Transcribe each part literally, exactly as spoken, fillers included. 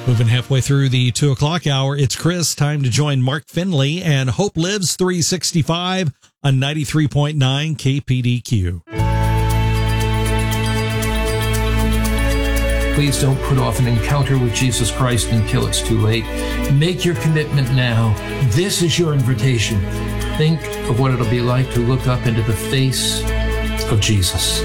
Moving halfway through the two o'clock hour, it's Chris. Time to join Mark Finley and Hope Lives three sixty-five on ninety-three point nine K P D Q. Please don't put off an encounter with Jesus Christ until it's too late. Make your commitment now. This is your invitation. Think of what it'll be like to look up into the face of Jesus.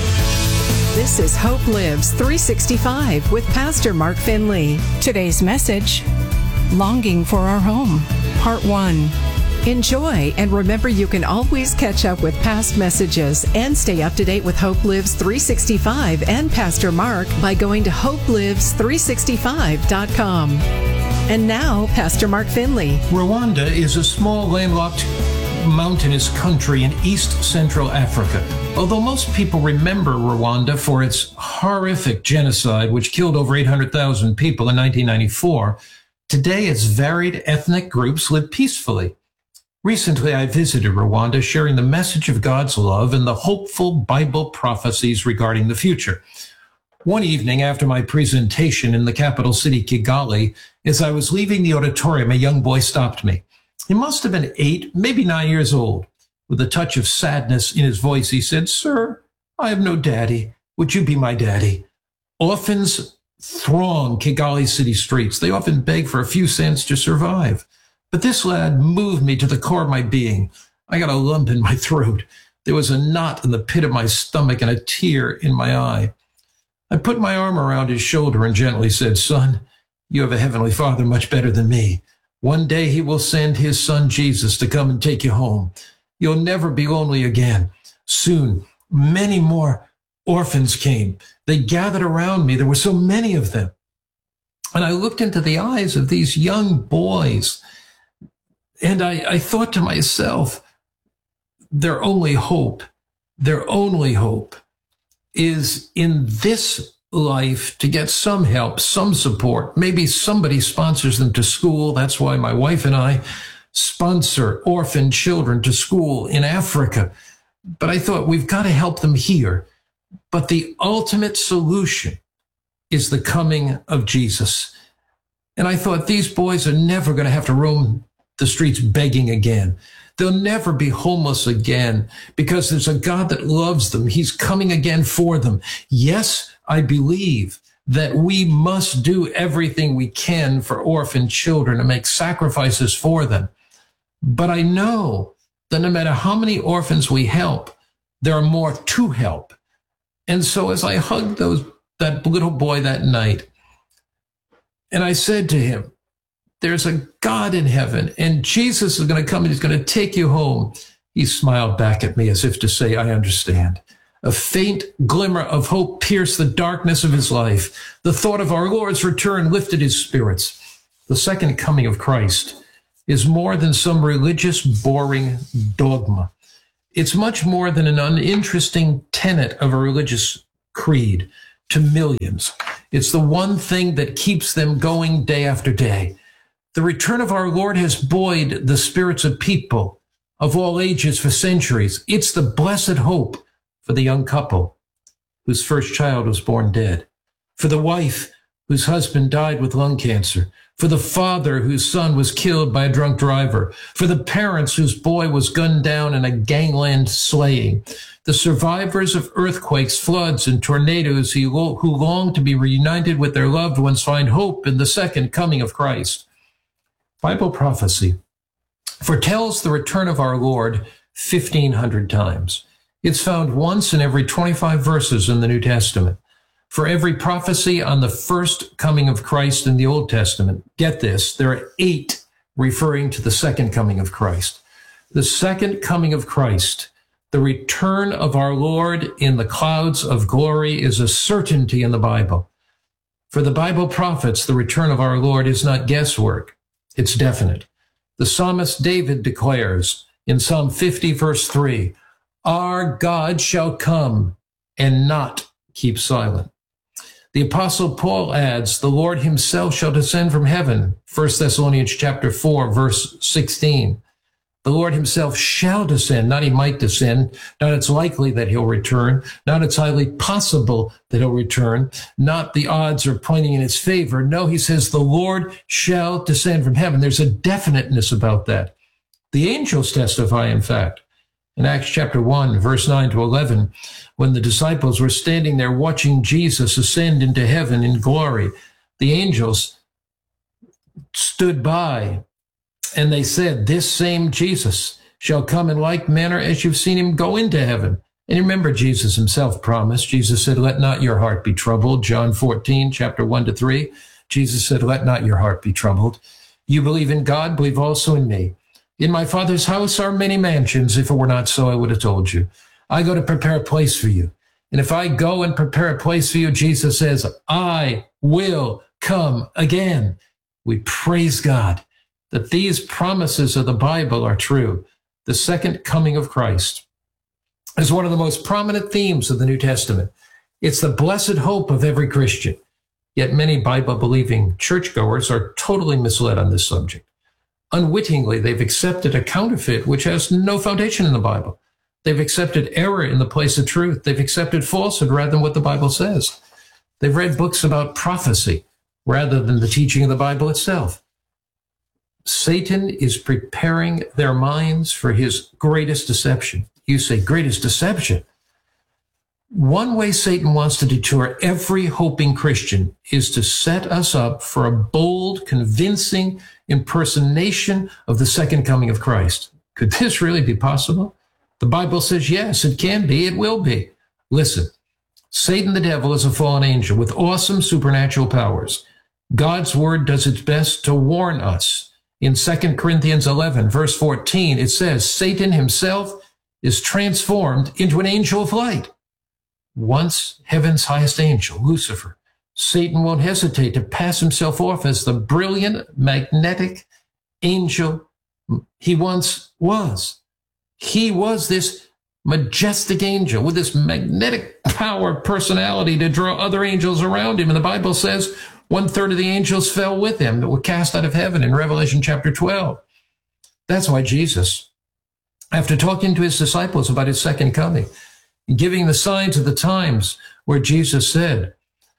This is Hope Lives three sixty-five with Pastor Mark Finley. Today's message, Longing for Our Home, Part one. Enjoy, and remember you can always catch up with past messages and stay up to date with Hope Lives three sixty-five and Pastor Mark by going to hope lives three sixty-five dot com. And now, Pastor Mark Finley. Rwanda is a small landlocked mountainous country in East Central Africa. Although most people remember Rwanda for its horrific genocide, which killed over eight hundred thousand people in nineteen ninety-four, today its varied ethnic groups live peacefully. Recently, I visited Rwanda, sharing the message of God's love and the hopeful Bible prophecies regarding the future. One evening after my presentation in the capital city, Kigali, as I was leaving the auditorium, a young boy stopped me. He must have been eight, maybe nine years old. With a touch of sadness in his voice, he said, "Sir, I have no daddy. Would you be my daddy?" Orphans throng Kigali city streets. They often beg for a few cents to survive. But this lad moved me to the core of my being. I got a lump in my throat. There was a knot in the pit of my stomach and a tear in my eye. I put my arm around his shoulder and gently said, "Son, you have a heavenly Father much better than me. One day he will send his son Jesus to come and take you home. You'll never be lonely again." Soon, many more orphans came. They gathered around me. There were so many of them. And I looked into the eyes of these young boys, and I, I thought to myself, their only hope, their only hope is in this life to get some help, some support. Maybe somebody sponsors them to school. That's why my wife and I sponsor orphan children to school in Africa. But I thought we've got to help them here. But the ultimate solution is the coming of Jesus. And I thought these boys are never going to have to roam the streets begging again. They'll never be homeless again because there's a God that loves them. He's coming again for them. Yes, I believe that we must do everything we can for orphan children and make sacrifices for them. But I know that no matter how many orphans we help, there are more to help. And so as I hugged those that little boy that night, and I said to him, "There's a God in heaven, and Jesus is going to come and he's going to take you home," he smiled back at me as if to say, "I understand." A faint glimmer of hope pierced the darkness of his life. The thought of our Lord's return lifted his spirits. The second coming of Christ is more than some religious, boring dogma. It's much more than an uninteresting tenet of a religious creed to millions. It's the one thing that keeps them going day after day. The return of our Lord has buoyed the spirits of people of all ages for centuries. It's the blessed hope for the young couple whose first child was born dead, for the wife whose husband died with lung cancer, for the father whose son was killed by a drunk driver, for the parents whose boy was gunned down in a gangland slaying, the survivors of earthquakes, floods, and tornadoes who long to be reunited with their loved ones find hope in the second coming of Christ. Bible prophecy foretells the return of our Lord fifteen hundred times. It's found once in every twenty-five verses in the New Testament. For every prophecy on the first coming of Christ in the Old Testament, get this, there are eight referring to the second coming of Christ. The second coming of Christ, the return of our Lord in the clouds of glory, is a certainty in the Bible. For the Bible prophets, the return of our Lord is not guesswork. It's definite. The psalmist David declares in Psalm fifty, verse three, "Our God shall come and not keep silent." The Apostle Paul adds, "The Lord himself shall descend from heaven," First Thessalonians chapter four, verse sixteen. The Lord himself shall descend, not he might descend, not it's likely that he'll return, not it's highly possible that he'll return, not the odds are pointing in his favor. No, he says the Lord shall descend from heaven. There's a definiteness about that. The angels testify, in fact. In Acts chapter one, verse nine to eleven, when the disciples were standing there watching Jesus ascend into heaven in glory, the angels stood by and they said, this same Jesus shall come in like manner as you've seen him go into heaven. And remember, Jesus himself promised. Jesus said, let not your heart be troubled. John fourteen, chapter one to three. Jesus said, let not your heart be troubled. You believe in God, believe also in me. In my Father's house are many mansions. If it were not so, I would have told you. I go to prepare a place for you. And if I go and prepare a place for you, Jesus says, I will come again. We praise God that these promises of the Bible are true. The second coming of Christ is one of the most prominent themes of the New Testament. It's the blessed hope of every Christian. Yet many Bible-believing churchgoers are totally misled on this subject. Unwittingly, they've accepted a counterfeit which has no foundation in the Bible. They've accepted error in the place of truth. They've accepted falsehood rather than what the Bible says. They've read books about prophecy rather than the teaching of the Bible itself. Satan is preparing their minds for his greatest deception. You say, greatest deception? One way Satan wants to deter every hoping Christian is to set us up for a bold, convincing impersonation of the second coming of Christ. Could this really be possible? The Bible says, yes, it can be, it will be. Listen, Satan the devil is a fallen angel with awesome supernatural powers. God's word does its best to warn us. In Second Corinthians eleven, verse fourteen, it says, Satan himself is transformed into an angel of light. Once heaven's highest angel, Lucifer, Satan won't hesitate to pass himself off as the brilliant, magnetic angel he once was. He was this majestic angel with this magnetic power, personality to draw other angels around him. And the Bible says one third of the angels fell with him that were cast out of heaven in Revelation chapter twelve. That's why Jesus, after talking to his disciples about his second coming, giving the signs of the times where Jesus said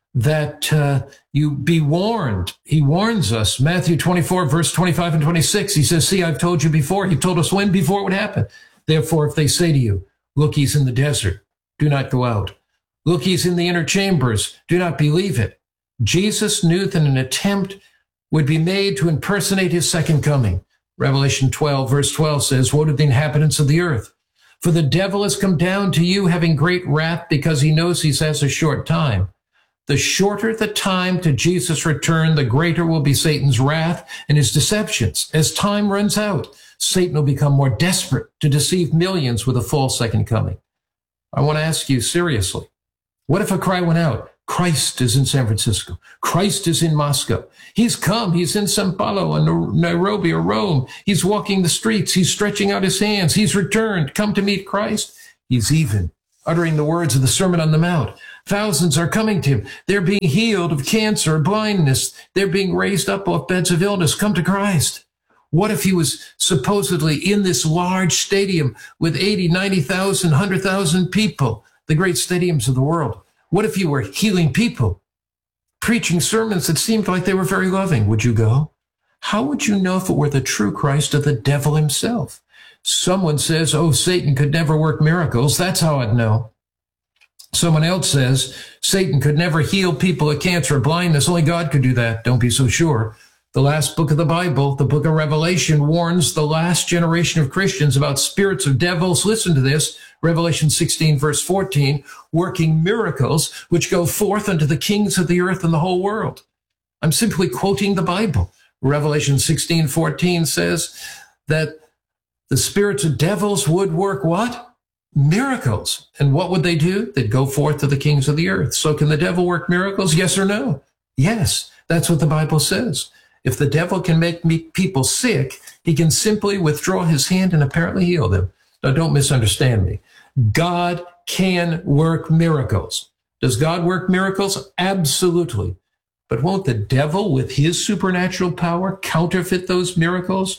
that uh, you be warned. He warns us. Matthew twenty-four, verse twenty-five and twenty-six, he says, see, I've told you before. He told us when before it would happen. Therefore, if they say to you, look, he's in the desert, do not go out. Look, he's in the inner chambers, do not believe it. Jesus knew that an attempt would be made to impersonate his second coming. Revelation twelve, verse twelve says, woe to the inhabitants of the earth, for the devil has come down to you having great wrath because he knows he has a short time. The shorter the time to Jesus' return, the greater will be Satan's wrath and his deceptions. As time runs out, Satan will become more desperate to deceive millions with a false second coming. I want to ask you seriously, what if a cry went out? Christ is in San Francisco. Christ is in Moscow. He's come. He's in Sao Paulo or Nairobi or Rome. He's walking the streets. He's stretching out his hands. He's returned. Come to meet Christ. He's even uttering the words of the Sermon on the Mount. Thousands are coming to him. They're being healed of cancer or blindness. They're being raised up off beds of illness. Come to Christ. What if he was supposedly in this large stadium with eighty, ninety thousand, one hundred thousand people, the great stadiums of the world? What if you were healing people, preaching sermons that seemed like they were very loving? Would you go? How would you know if it were the true Christ or the devil himself? Someone says, oh, Satan could never work miracles. That's how I'd know. Someone else says, Satan could never heal people of cancer or blindness. Only God could do that. Don't be so sure. The last book of the Bible, the book of Revelation, warns the last generation of Christians about spirits of devils. Listen to this. Revelation sixteen, verse fourteen, working miracles which go forth unto the kings of the earth and the whole world. I'm simply quoting the Bible. Revelation sixteen, fourteen says that the spirits of devils would work what? Miracles. And what would they do? They'd go forth to the kings of the earth. So can the devil work miracles? Yes or no? Yes. That's what the Bible says. If the devil can make me, people sick, he can simply withdraw his hand and apparently heal them. Now, don't misunderstand me. God can work miracles. Does God work miracles? Absolutely. But won't the devil, with his supernatural power, counterfeit those miracles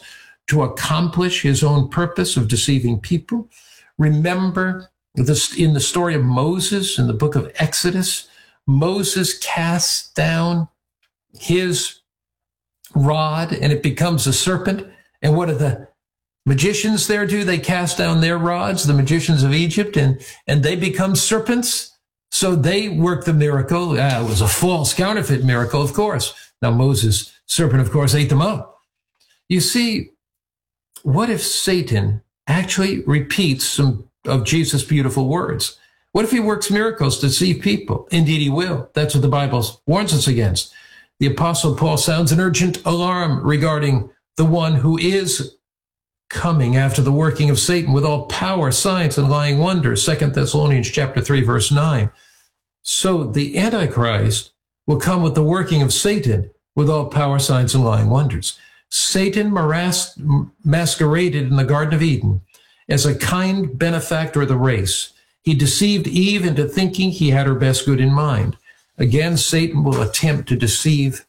to accomplish his own purpose of deceiving people. Remember this in the story of Moses in the book of Exodus. Moses casts down his rod and it becomes a serpent. And what do the magicians there do? They cast down their rods, the magicians of Egypt, and, and they become serpents. So they work the miracle. Uh, it was a false counterfeit miracle, of course. Now Moses' serpent, of course, ate them up. You see, what if Satan actually repeats some of Jesus' beautiful words? What if he works miracles to deceive people? Indeed, he will. That's what the Bible warns us against. The Apostle Paul sounds an urgent alarm regarding the one who is coming after the working of Satan with all power, signs, and lying wonders. Second Thessalonians chapter three, verse nine. So the Antichrist will come with the working of Satan with all power, signs, and lying wonders. Satan mas- masqueraded in the Garden of Eden as a kind benefactor of the race. He deceived Eve into thinking he had her best good in mind. Again, Satan will attempt to deceive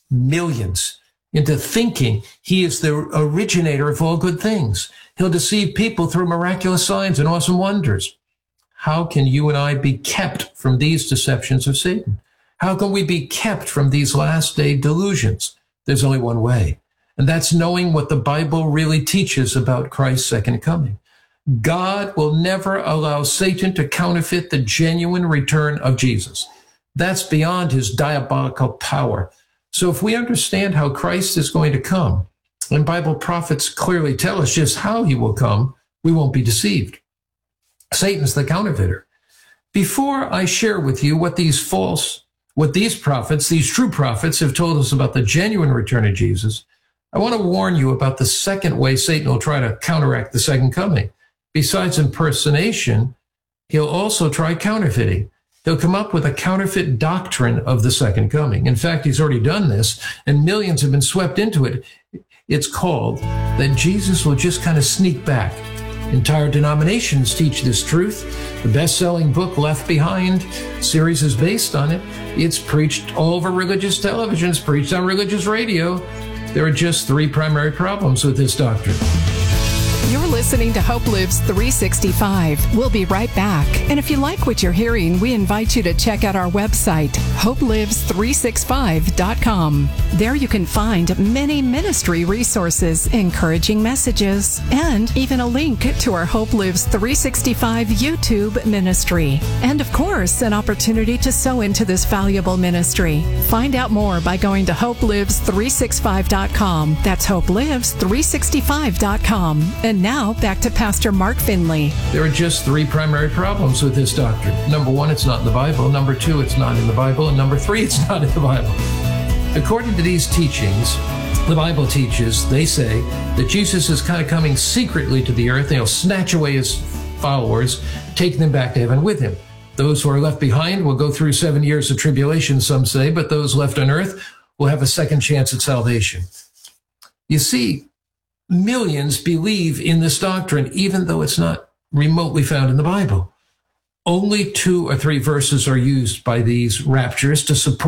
millions into thinking he is the originator of all good things. He'll deceive people through miraculous signs and awesome wonders. How can you and I be kept from these deceptions of Satan? How can we be kept from these last day delusions? There's only one way, and that's knowing what the Bible really teaches about Christ's second coming. God will never allow Satan to counterfeit the genuine return of Jesus. That's beyond his diabolical power. So if we understand how Christ is going to come, and Bible prophets clearly tell us just how he will come, we won't be deceived. Satan's the counterfeiter. Before I share with you what these false, what these prophets, these true prophets have told us about the genuine return of Jesus, I want to warn you about the second way Satan will try to counteract the second coming. Besides impersonation, he'll also try counterfeiting. He'll come up with a counterfeit doctrine of the second coming. In fact, he's already done this, and millions have been swept into it. It's called that Jesus will just kind of sneak back. Entire denominations teach this truth. The best-selling book, Left Behind, series is based on it. It's preached all over religious television. It's preached on religious radio. There are just three primary problems with this doctrine. You're listening to Hope Lives three sixty-five. We'll be right back. And if you like what you're hearing, we invite you to check out our website, hope lives three sixty-five dot com. There you can find many ministry resources, encouraging messages, and even a link to our Hope Lives three sixty-five YouTube ministry. And of course, an opportunity to sow into this valuable ministry. Find out more by going to hope lives three sixty-five dot com. That's hope lives three sixty-five dot com. And now, back to Pastor Mark Finley. There are just three primary problems with this doctrine. Number one, it's not in the Bible. Number two, it's not in the Bible. And number three, it's not in the Bible. According to these teachings, the Bible teaches, they say, that Jesus is kind of coming secretly to the earth, and he'll snatch away his followers, taking them back to heaven with him. Those who are left behind will go through seven years of tribulation, some say, but those left on earth will have a second chance at salvation. You see, millions believe in this doctrine, even though it's not remotely found in the Bible. Only two or three verses are used by these rapturists to support